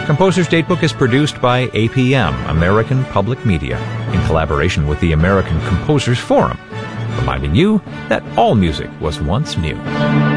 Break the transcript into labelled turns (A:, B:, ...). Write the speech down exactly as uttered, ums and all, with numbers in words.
A: Composer's Datebook is produced by A P M, American Public Media, in collaboration with the American Composers Forum, reminding you that all music was once new.